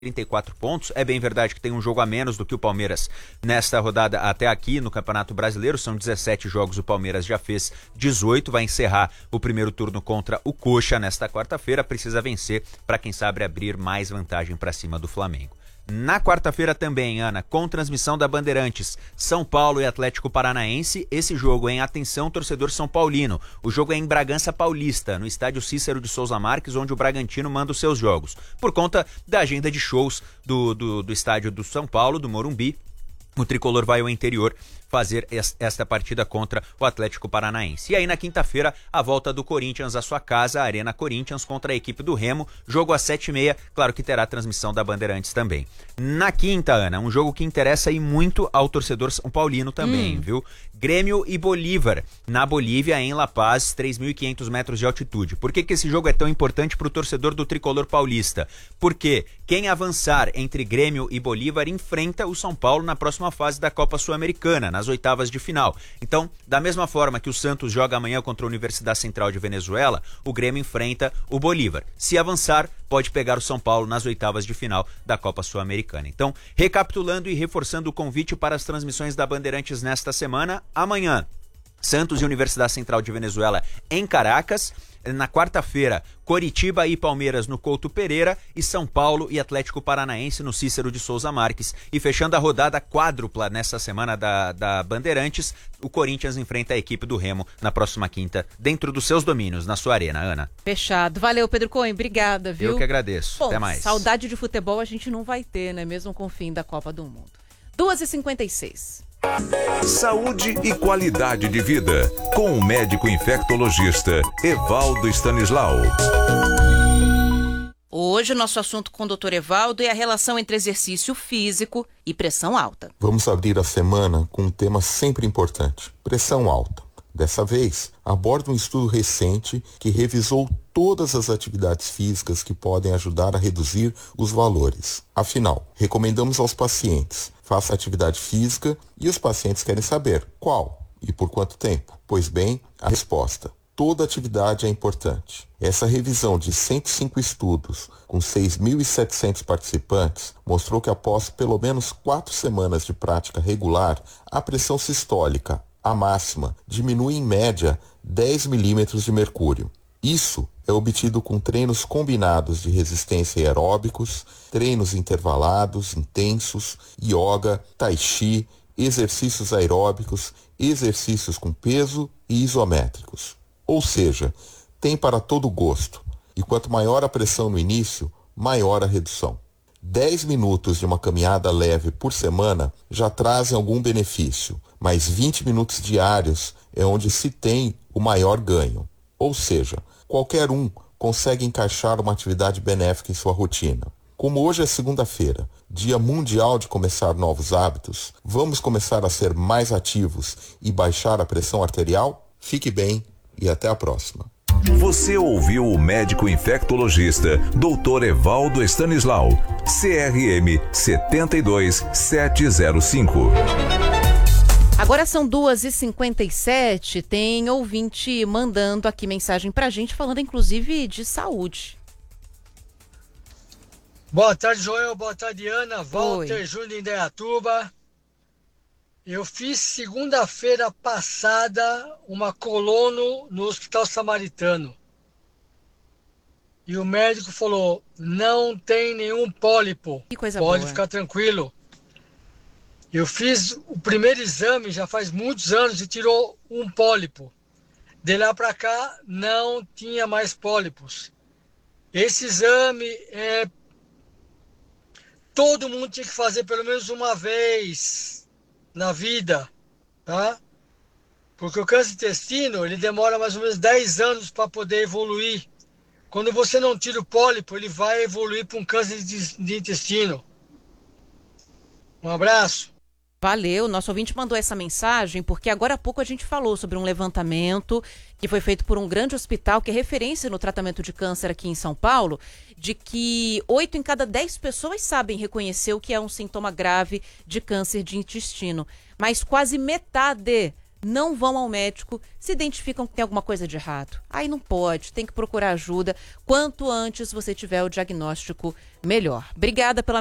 34 pontos. É bem verdade que tem um jogo a menos do que o Palmeiras nesta rodada até aqui no Campeonato Brasileiro. São 17 jogos, o Palmeiras já fez 18. Vai encerrar o primeiro turno contra o Coxa nesta quarta-feira. Precisa vencer para, quem sabe, abrir mais vantagem para cima do Flamengo. Na quarta-feira também, Ana, com transmissão da Bandeirantes, São Paulo e Atlético Paranaense. Esse jogo é em atenção, torcedor São Paulino. O jogo é em Bragança Paulista, no estádio Cícero de Souza Marques, onde o Bragantino manda os seus jogos. Por conta da agenda de shows do estádio do São Paulo, do Morumbi, o tricolor vai ao interior fazer esta partida contra o Atlético Paranaense. E aí na quinta-feira, a volta do Corinthians à sua casa, a Arena Corinthians, contra a equipe do Remo, jogo às 7h30, claro que terá transmissão da Bandeirantes também. Na quinta, Ana, um jogo que interessa aí muito ao torcedor São Paulino também, viu? Grêmio e Bolívar, na Bolívia, em La Paz, 3.500 metros de altitude. Por que esse jogo é tão importante para o torcedor do tricolor paulista? Porque quem avançar entre Grêmio e Bolívar enfrenta o São Paulo na próxima fase da Copa Sul-Americana, nas oitavas de final. Então, da mesma forma que o Santos joga amanhã contra a Universidade Central de Venezuela, o Grêmio enfrenta o Bolívar. Se avançar, pode pegar o São Paulo nas oitavas de final da Copa Sul-Americana. Então, recapitulando e reforçando o convite para as transmissões da Bandeirantes nesta semana, amanhã, Santos e Universidade Central de Venezuela em Caracas. Na quarta-feira, Coritiba e Palmeiras no Couto Pereira e São Paulo e Atlético Paranaense no Cícero de Souza Marques. E fechando a rodada quádrupla nessa semana da Bandeirantes, o Corinthians enfrenta a equipe do Remo na próxima quinta, dentro dos seus domínios, na sua arena, Ana. Fechado. Valeu, Pedro Cohen. Obrigada, viu? Eu que agradeço. Bom, até mais. Saudade de futebol a gente não vai ter, né? Mesmo com o fim da Copa do Mundo. 2h56. Saúde e qualidade de vida, com o médico infectologista Evaldo Stanislau. Hoje o nosso assunto com o Dr. Evaldo é a relação entre exercício físico e pressão alta. Vamos abrir a semana com um tema sempre importante: pressão alta. Dessa vez, aborda um estudo recente que revisou todas as atividades físicas que podem ajudar a reduzir os valores. Afinal, recomendamos aos pacientes: faça atividade física, e os pacientes querem saber qual e por quanto tempo. Pois bem, a resposta: toda atividade é importante. Essa revisão de 105 estudos, com 6.700 participantes, mostrou que após pelo menos 4 semanas de prática regular, a pressão sistólica, a máxima, diminui em média 10 milímetros de mercúrio. Isso é obtido com treinos combinados de resistência e aeróbicos, treinos intervalados, intensos, yoga, tai chi, exercícios aeróbicos, exercícios com peso e isométricos. Ou seja, tem para todo gosto. E quanto maior a pressão no início, maior a redução. 10 minutos de uma caminhada leve por semana já trazem algum benefício, mas 20 minutos diários é onde se tem o maior ganho. Ou seja, qualquer um consegue encaixar uma atividade benéfica em sua rotina. Como hoje é segunda-feira, Dia Mundial de começar novos hábitos, vamos começar a ser mais ativos e baixar a pressão arterial? Fique bem e até a próxima. Você ouviu o médico infectologista Dr. Evaldo Stanislau, CRM 72705. Agora são 2h57, tem ouvinte mandando aqui mensagem pra gente, falando inclusive de saúde. Boa tarde, Joel. Boa tarde, Ana. Walter, Júlio Indaiatuba. Eu fiz segunda-feira passada uma colono no Hospital Samaritano. E o médico falou: não tem nenhum pólipo. Que coisa Pode boa. ficar tranquilo. Eu fiz o primeiro exame já faz muitos anos e tirou um pólipo. De lá para cá não tinha mais pólipos. Esse exame todo mundo tinha que fazer pelo menos uma vez na vida, tá? Porque o câncer de intestino, ele demora mais ou menos 10 anos para poder evoluir. Quando você não tira o pólipo, ele vai evoluir para um câncer de intestino. Um abraço. Valeu, nosso ouvinte mandou essa mensagem porque agora há pouco a gente falou sobre um levantamento que foi feito por um grande hospital que é referência no tratamento de câncer aqui em São Paulo, de que 8 em cada 10 pessoas sabem reconhecer o que é um sintoma grave de câncer de intestino, mas quase metade não vão ao médico, se identificam que tem alguma coisa de errado. Aí não pode, tem que procurar ajuda. Quanto antes você tiver o diagnóstico, melhor. Obrigada pela